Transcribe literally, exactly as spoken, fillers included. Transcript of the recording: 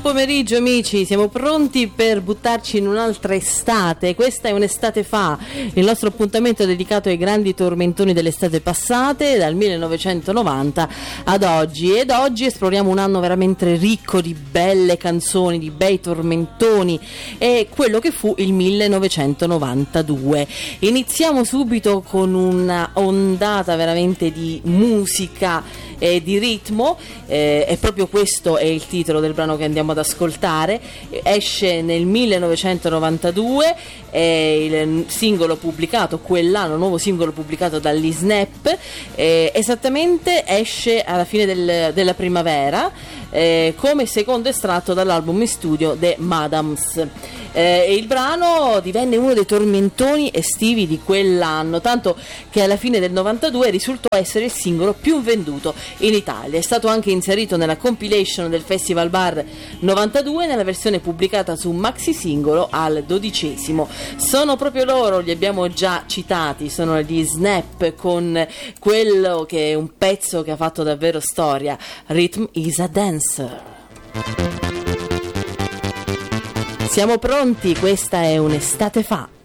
pomeriggio amici, siamo pronti per buttarci in un'altra estate. Questa è un'estate fa, il nostro appuntamento è dedicato ai grandi tormentoni dell'estate passate, dal millenovecentonovanta ad oggi, ed oggi esploriamo un anno veramente ricco di belle canzoni, di bei tormentoni, e quello che fu il millenovecentonovantadue. Iniziamo subito con una ondata veramente di musica e di ritmo, eh, e proprio questo è il titolo del brano che andiamo ad ascoltare. Esce nel millenovecentonovantadue, è il singolo pubblicato quell'anno, nuovo singolo pubblicato dagli Snap, eh, esattamente esce alla fine del, della primavera, eh, come secondo estratto dall'album in studio The Madams. Eh, il brano divenne uno dei tormentoni estivi di quell'anno, tanto che alla fine del novantadue risultò essere il singolo più venduto in Italia. È stato anche inserito nella compilation del Festival Bar novantadue nella versione pubblicata su maxi singolo al dodicesimo. Sono proprio loro, li abbiamo già citati, sono gli Snap con quello che è un pezzo che ha fatto davvero storia, Rhythm is a Dancer. Siamo pronti, questa è un'estate fa.